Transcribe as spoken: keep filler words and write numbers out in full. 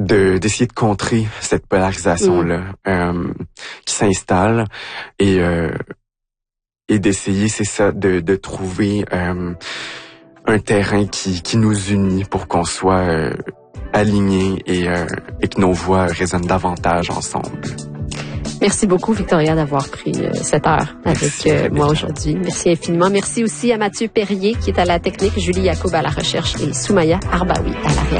de d'essayer de contrer cette polarisation-là mmh. euh, qui s'installe et euh, et d'essayer, c'est ça, de de trouver euh, un terrain qui qui nous unit pour qu'on soit euh, alignés et euh, et que nos voix résonnent davantage ensemble. Merci beaucoup, Victoria, d'avoir pris euh, cette heure avec euh, moi aujourd'hui. Merci infiniment. Merci aussi à Mathieu Perrier, qui est à la technique, Julie Yacoub à la recherche et Soumaya Arbaoui à la réalisation.